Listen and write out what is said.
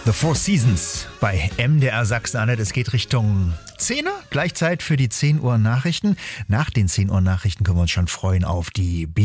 The Four Seasons bei MDR Sachsen-Anhalt. Es geht Richtung 10 Uhr, Gleichzeit für die 10 Uhr Nachrichten. Nach den 10 Uhr Nachrichten können wir uns schon freuen auf die